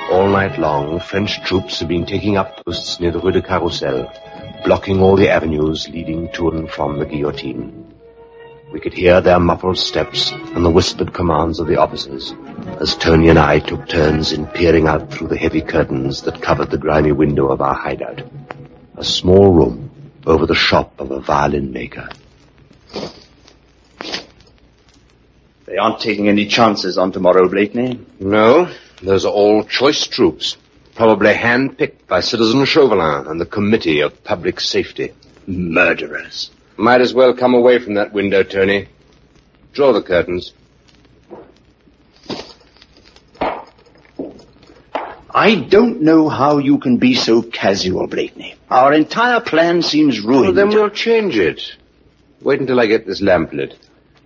All night long, French troops have been taking up posts near the Rue de Carrousel, blocking all the avenues leading to and from the guillotine. We could hear their muffled steps and the whispered commands of the officers as Tony and I took turns in peering out through the heavy curtains that covered the grimy window of our hideout. A small room over the shop of a violin maker. They aren't taking any chances on tomorrow, Blakeney. No, those are all choice troops, probably hand-picked by Citizen Chauvelin and the Committee of Public Safety. Murderers. Might as well come away from that window, Tony. Draw the curtains. I don't know how you can be so casual, Blakeney. Our entire plan seems ruined. Well, then we'll change it. Wait until I get this lamp lit.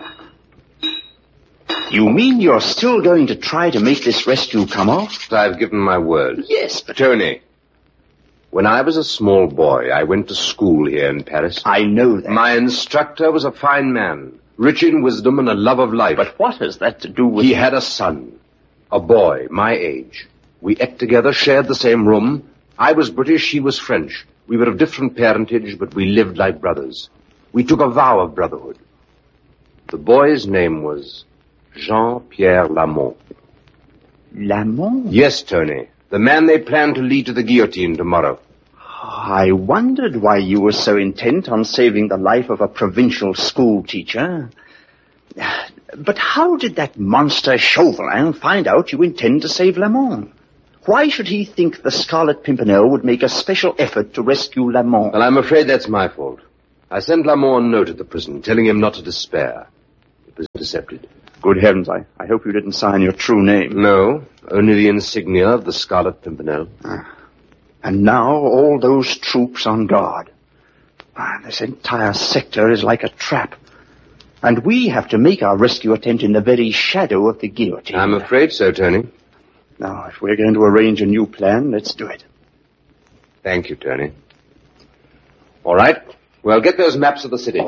You mean you're still going to try to make this rescue come off? I've given my word. Yes, but... Tony, when I was a small boy, I went to school here in Paris. I know that. My instructor was a fine man, rich in wisdom and a love of life. But what has that to do with... He had a son, a boy, my age. We ate together, shared the same room. I was British, he was French. We were of different parentage, but we lived like brothers. We took a vow of brotherhood. The boy's name was Jean-Pierre Lamont. Lamont? Yes, Tony. The man they plan to lead to the guillotine tomorrow. I wondered why you were so intent on saving the life of a provincial school teacher. But how did that monster Chauvelin find out you intend to save Lamont? Why should he think the Scarlet Pimpernel would make a special effort to rescue Lamont? Well, I'm afraid that's my fault. I sent Lamont a note at the prison, telling him not to despair. It was intercepted. Good heavens, I hope you didn't sign your true name. No, only the insignia of the Scarlet Pimpernel. And now all those troops on guard. This entire sector is like a trap. And we have to make our rescue attempt in the very shadow of the guillotine. I'm afraid so, Tony. Now, if we're going to arrange a new plan, let's do it. Thank you, Tony. All right. Well, get those maps of the city.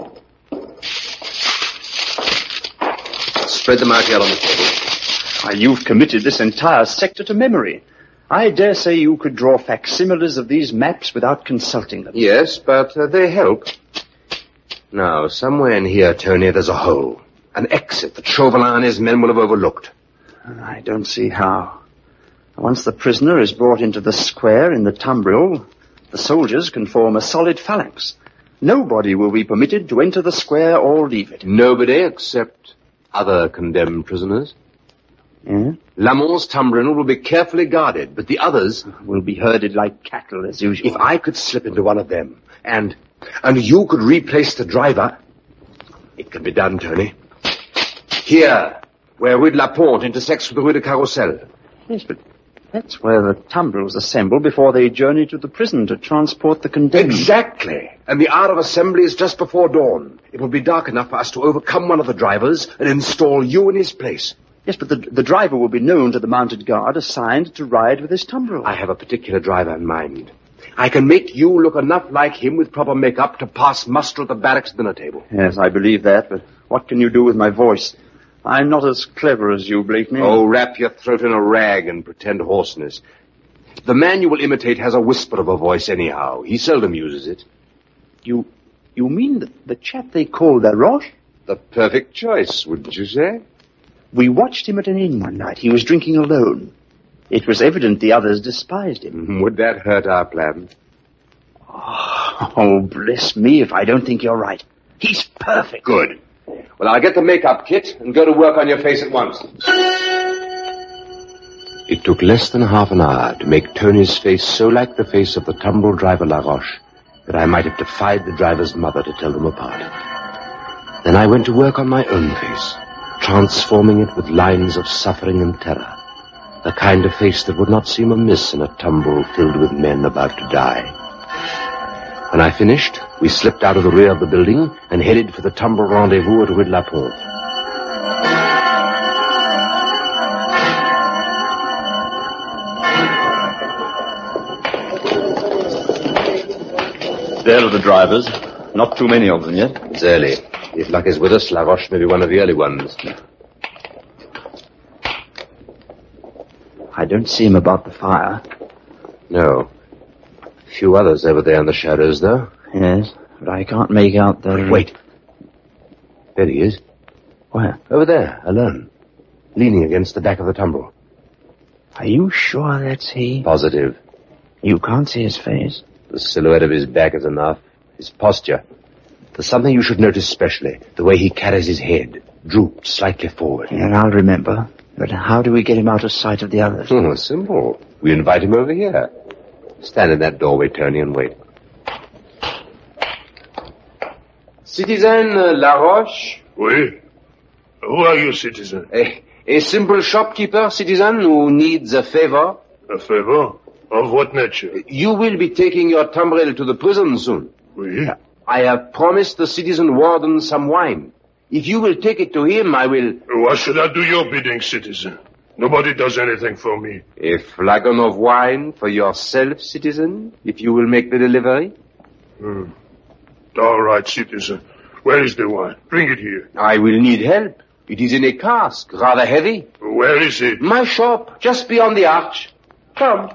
Spread them out here on the table. You've committed this entire sector to memory. I dare say you could draw facsimiles of these maps without consulting them. Yes, but they help. Now, somewhere in here, Tony, there's a hole. An exit that Chauvelin and his men will have overlooked. I don't see how. Once the prisoner is brought into the square in the tumbril, the soldiers can form a solid phalanx. Nobody will be permitted to enter the square or leave it. Nobody except other condemned prisoners. Yeah? Lamont's tumbril will be carefully guarded, but the others will be herded like cattle as usual. If I could slip into one of them, and you could replace the driver, it can be done, Tony. Here, where Rue de la Pont intersects with the Rue de Carrousel. Yes, but that's where the tumbrils assemble before they journey to the prison to transport the condemned. Exactly. And the hour of assembly is just before dawn. It will be dark enough for us to overcome one of the drivers and install you in his place. Yes, but the driver will be known to the mounted guard assigned to ride with his tumbril. I have a particular driver in mind. I can make you look enough like him with proper makeup to pass muster at the barracks dinner table. Yes, I believe that, but what can you do with my voice? I'm not as clever as you, Blakeney. Oh, wrap your throat in a rag and pretend hoarseness. The man you will imitate has a whisper of a voice anyhow. He seldom uses it. You mean the chap they call Laroche? The perfect choice, wouldn't you say? We watched him at an inn one night. He was drinking alone. It was evident the others despised him. Would that hurt our plan? Oh, bless me if I don't think you're right. He's perfect. Good. Well, I'll get the makeup kit and go to work on your face at once. It took less than half an hour to make Tony's face so like the face of the tumbril driver Laroche that I might have defied the driver's mother to tell them apart. Then I went to work on my own face, transforming it with lines of suffering and terror, the kind of face that would not seem amiss in a tumbril filled with men about to die. When I finished, we slipped out of the rear of the building and headed for the tumbril rendezvous at Rue de la Pont. There are the drivers. Not too many of them yet. It's early. If luck is with us, Laroche may be one of the early ones. I don't see him about the fire. No. A few others over there in the shadows, though. Yes, but I can't make out the... Wait. There he is. Where? Over there, alone. Leaning against the back of the tumbrel. Are you sure that's he? Positive. You can't see his face. The silhouette of his back is enough. His posture. There's something you should notice specially. The way he carries his head. Drooped slightly forward. Yeah, I'll remember. But how do we get him out of sight of the others? Simple. We invite him over here. Stand in that doorway, Tony, and wait. Citizen Laroche? Oui. Who are you, citizen? A simple shopkeeper, citizen, who needs a favor. A favor? Of what nature? You will be taking your tumbrel to the prison soon. Oui. I have promised the citizen warden some wine. If you will take it to him, I will... Why should I do your bidding, citizen? Nobody does anything for me. A flagon of wine for yourself, citizen, if you will make the delivery? All right, citizen. Where is the wine? Bring it here. I will need help. It is in a cask, rather heavy. Where is it? My shop, just beyond the arch. Come.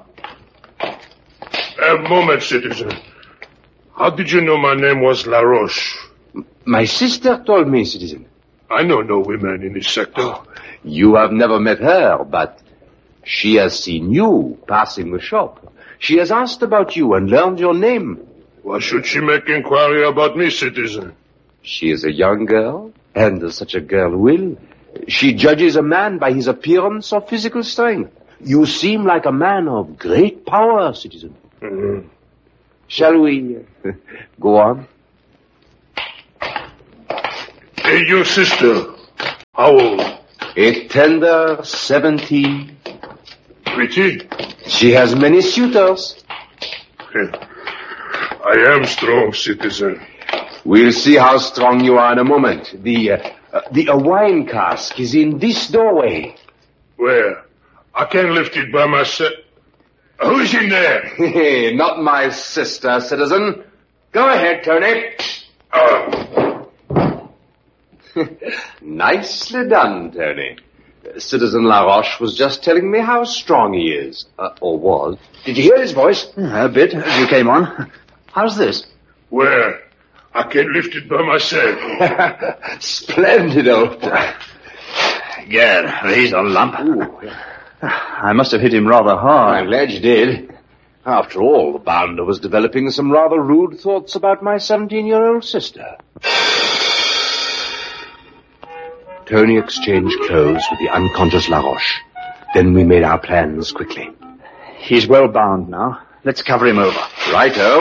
A moment, citizen. How did you know my name was Laroche? My sister told me, citizen. I know no women in this sector. You have never met her, but she has seen you passing the shop. She has asked about you and learned your name. Why should she make inquiry about me, citizen? She is a young girl, and as such a girl will. She judges a man by his appearance or physical strength. You seem like a man of great power, citizen. Shall we go on? Hey, your sister. How old? A tender 17. Pretty? She has many suitors. I am strong, citizen. We'll see how strong you are in a moment. The wine cask is in this doorway. Where? I can't lift it by myself. Who's in there? Not my sister, citizen. Go ahead, Tony. Nicely done, Tony. Citizen Laroche was just telling me how strong he is. Or was. Did you hear his voice? A bit, as you came on. How's this? Where? I can't lift it by myself. Splendid, old boy. Gad, he's a lump. Ooh. I must have hit him rather hard. I'm glad you did. After all, the bounder was developing some rather rude thoughts about my 17-year-old sister. Tony exchanged clothes with the unconscious Laroche. Then we made our plans quickly. He's well bound now. Let's cover him over. Righto.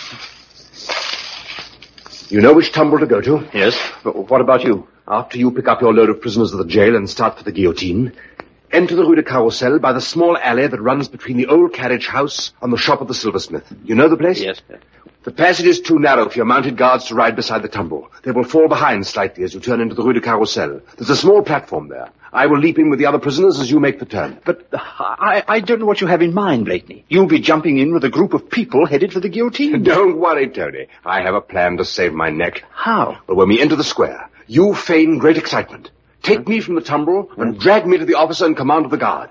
You know which tumbrel to go to? Yes, but what about you? After you pick up your load of prisoners at the jail and start for the guillotine, enter the Rue de Carrousel by the small alley that runs between the old carriage house and the shop of the silversmith. You know the place? Yes. The passage is too narrow for your mounted guards to ride beside the tumbrel. They will fall behind slightly as you turn into the Rue de Carrousel. There's a small platform there. I will leap in with the other prisoners as you make the turn. But I don't know what you have in mind, Blakeney. You'll be jumping in with a group of people headed for the guillotine. Don't worry, Tony. I have a plan to save my neck. How? Well, when we enter the square, you feign great excitement. Take me from the tumbrel and drag me to the officer in command of the guard.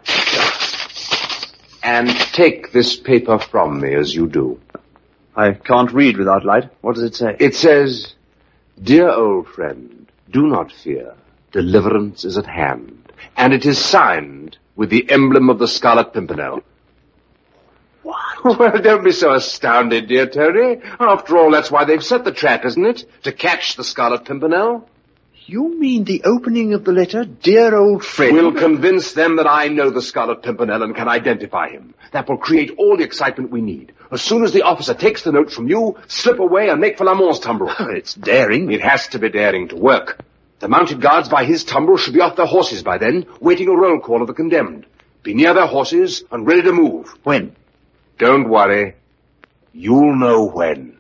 And take this paper from me as you do. I can't read without light. What does it say? It says, "Dear old friend, do not fear. Deliverance is at hand." And it is signed with the emblem of the Scarlet Pimpernel. What? Well, don't be so astounded, dear Tony. After all, that's why they've set the trap, isn't it? To catch the Scarlet Pimpernel. You mean the opening of the letter, "Dear old friend"? Will convince them that I know the Scarlet Pimpernel and can identify him. That will create all the excitement we need. As soon as the officer takes the note from you, slip away and make for Lamont's tumbrel. It's daring. It has to be daring to work. The mounted guards by his tumbrel should be off their horses by then, waiting a roll call of the condemned. Be near their horses and ready to move. When? Don't worry. You'll know when.